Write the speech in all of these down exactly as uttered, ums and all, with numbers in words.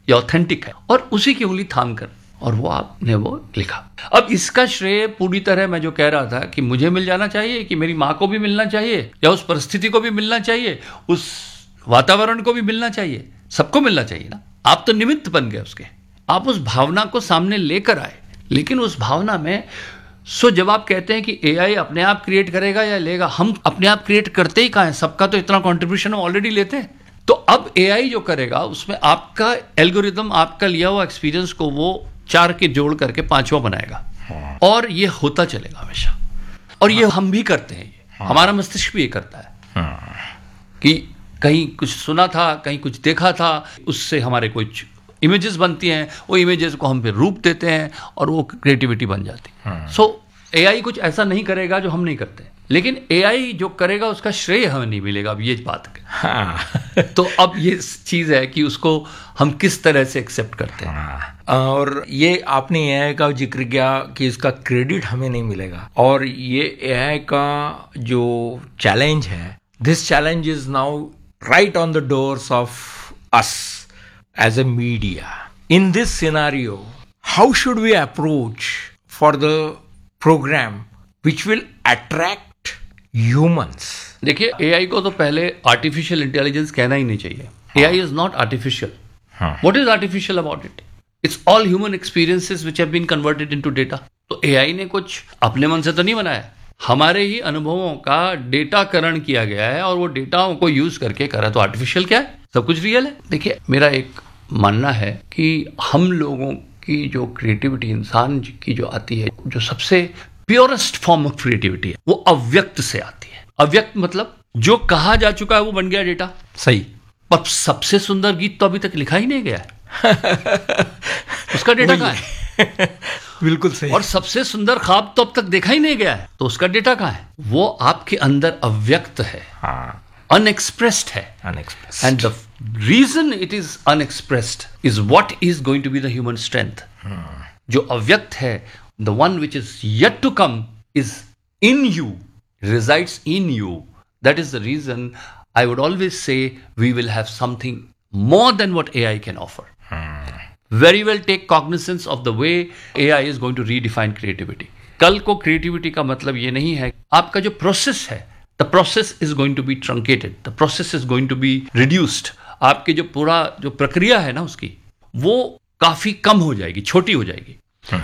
ये ऑथेंटिक है, और उसी की उंगली थाम कर और वो आपने वो लिखा। अब इसका श्रेय पूरी तरह मैं जो कह रहा था कि मुझे मिल जाना चाहिए, कि मेरी माँ को भी मिलना चाहिए, या उस परिस्थिति को भी मिलना चाहिए, उस वातावरण को भी मिलना चाहिए, सबको मिलना चाहिए ना। आप तो निमित्त बन गए उसके, आप उस भावना को सामने लेकर आए। लेकिन उस भावना में सो जब आप कहते हैं कि एआई अपने आप क्रिएट करेगा या लेगा, हम अपने आप क्रिएट करते ही कहाँ हैं? सबका तो इतना कंट्रीब्यूशन हम ऑलरेडी लेते हैं। तो अब एआई जो करेगा उसमें आपका एल्गोरिदम, आपका लिया हुआ एक्सपीरियंस को वो चार के जोड़ करके पांचवा बनाएगा, हाँ। और ये होता चलेगा हमेशा, और हाँ। ये हम भी करते हैं, ये हाँ। हमारा मस्तिष्क भी ये करता है, हाँ। कि कहीं कुछ सुना था, कहीं कुछ देखा था, उससे हमारे कुछ इमेजेस बनती हैं, वो इमेजेस को हम फिर रूप देते हैं और वो क्रिएटिविटी बन जाती है। सो एआई कुछ ऐसा नहीं करेगा जो हम नहीं करते, लेकिन एआई जो करेगा उसका श्रेय हमें नहीं मिलेगा। अब ये बात है, हाँ। तो अब ये चीज है कि उसको हम किस तरह से एक्सेप्ट करते हैं, हाँ। और ये आपने एआई का जिक्र किया कि इसका क्रेडिट हमें नहीं मिलेगा, और ये एआई का जो चैलेंज है, this challenge is now right on the doors of us as a media. In this scenario, how should we approach for the program which will attract humans? देखिए, एआई को तो पहले आर्टिफिशियल इंटेलिजेंस कहना ही नहीं चाहिए। AI is not artificial. What is artificial about it? It's all human experiences which have been converted into data. तो AI ने कुछ अपने मन से तो नहीं बनाया, हमारे ही अनुभवों का डेटाकरण किया गया है, और वो डेटाओं को यूज करके करा। तो आर्टिफिशियल क्या है? सब कुछ रियल है। देखिए, मेरा एक मानना है कि हम लोगों की जो क्रिएटिविटी इंसान की जो आती है, जो सबसे प्योरेस्ट फॉर्म ऑफ क्रिएटिविटी है, वो अव्यक्त से आती है। अव्यक्त मतलब जो कहा जा चुका है वो बन गया डेटा, सही। पर सबसे सुंदर गीत तो अभी तक लिखा ही नहीं गया है। उसका डेटा कहाँ है? बिल्कुल सही। और सबसे सुंदर ख्वाब तो अब तक देखा ही नहीं गया है, तो उसका डेटा कहाँ है? वो आपके अंदर अव्यक्त है, हाँ। unexpressed है, unexpressed. And the reason it is unexpressed is what is going to be the human strength. hmm. जो अव्यक्त है, the one which is yet to come is in you, resides in you. That is the reason I would always say we will have something more than what A I can offer. hmm. Very well take cognizance of the way A I is going to redefine creativity. कल को creativity का मतलब ये नहीं है, आपका जो process है, the process is going to be truncated, the process is going to be reduced. आपके जो पूरा जो प्रक्रिया है ना उसकी, वो काफी कम हो जाएगी, छोटी हो जाएगी,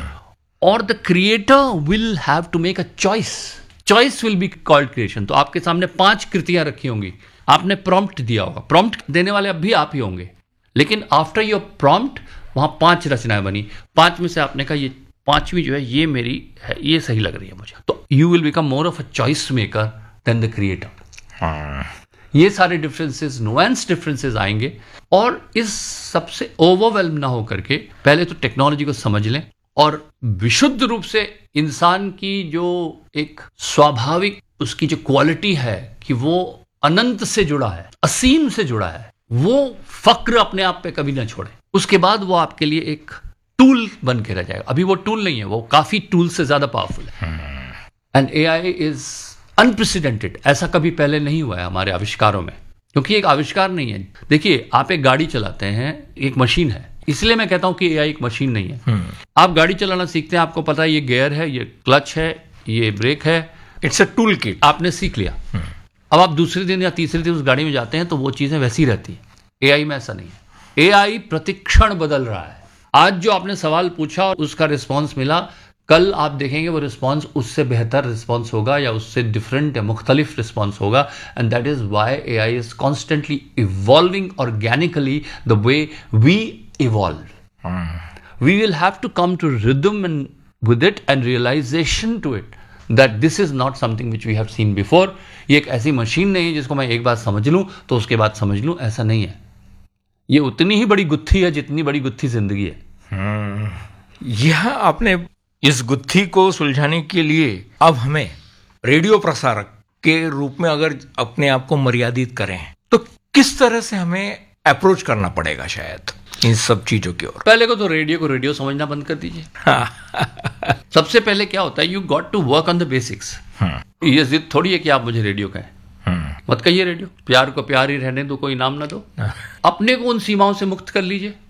और the creator will have to make a choice. Choice will be called creation. तो आपके सामने पांच कृतियां रखी होंगी, आपने prompt दिया होगा, prompt देने वाले अब भी आप ही होंगे, लेकिन after your prompt वहां पांच रचनाएं बनी, पांच में से आपने कहा ये पांचवी जो है ये मेरी है, ये सही लग रही है मुझे, तो you will become more of a choice maker than the creator. हाँ. ये सारे डिफरेंसेस, नुएंस डिफरेंसेस आएंगे, और इस सबसे ओवरवेल्म ना हो करके पहले तो टेक्नोलॉजी को समझ लें, और विशुद्ध रूप से इंसान की जो एक स्वाभाविक उसकी जो क्वालिटी है कि वो अनंत से जुड़ा है, असीम से जुड़ा है, वो फक्र अपने आप पे कभी ना छोड़े। उसके बाद वो आपके लिए एक टूल बन के रह जाएगा। अभी वो टूल नहीं है, वो काफी टूल से ज्यादा पावरफुल है। एंड एआई इज अनप्रेसिडेंटेड, ऐसा कभी पहले नहीं हुआ है हमारे आविष्कारों में, क्योंकि एक आविष्कार नहीं है। देखिए, आप एक गाड़ी चलाते हैं, एक मशीन है, इसलिए मैं कहता हूं कि एआई एक मशीन नहीं है। आप गाड़ी चलाना सीखते हैं, आपको पता है ये गियर है, ये क्लच है, ये ब्रेक है, इट्स अ टूल किट, आपने सीख लिया। अब आप दूसरे दिन या तीसरे दिन उस गाड़ी में जाते हैं तो वो चीजें वैसी रहती है। एआई में ऐसा नहीं है। एआई प्रतिक्षण बदल रहा है। आज जो आपने सवाल पूछा और उसका रिस्पॉन्स मिला, कल आप देखेंगे वो रिस्पॉन्स उससे बेहतर रिस्पॉन्स होगा, या उससे डिफरेंट या मुख्तलिफ रिस्पॉन्स होगा। And that is why AI is constantly evolving organically the way we evolve. We will have to come to rhythm and with it and realisation to it that this is not something which we have seen before. ये एक ऐसी machine नहीं है जिसको मैं एक बार समझ लूं तो उसके बाद समझ लूं, ऐसा नहीं है। ये उतनी ही बड़ी गुत्थी है जितनी बड़ी गुत्थी जिंदगी है। यह आपने इस गुत्थी को सुलझाने के लिए अब हमें रेडियो प्रसारक के रूप में अगर अपने आप को मर्यादित करें तो किस तरह से हमें अप्रोच करना पड़ेगा शायद इन सब चीजों की ओर? पहले को तो रेडियो को रेडियो समझना बंद कर दीजिए। सबसे पहले क्या होता है, you got to work on the basics. ये जिद थोड़ी है कि आप मुझे रेडियो कहें, मत कहिए रेडियो। प्यार को प्यार ही रहने दो, कोई नाम ना दो। अपने को उन सीमाओं से मुक्त कर लीजिए